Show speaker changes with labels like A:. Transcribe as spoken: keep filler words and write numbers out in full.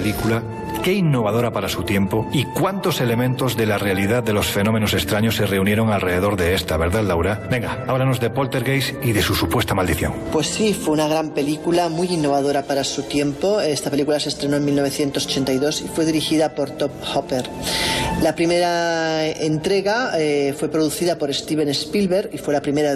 A: película, qué innovadora para su tiempo y cuántos elementos de la realidad de los fenómenos extraños se reunieron alrededor de esta, ¿verdad, Laura? Venga, háblanos de Poltergeist y de su supuesta maldición.
B: Pues sí, fue una gran película, muy innovadora para su tiempo. Esta película se estrenó en mil novecientos ochenta y dos y fue dirigida por Tobe Hooper. La primera entrega eh, fue producida por Steven Spielberg y fue la primera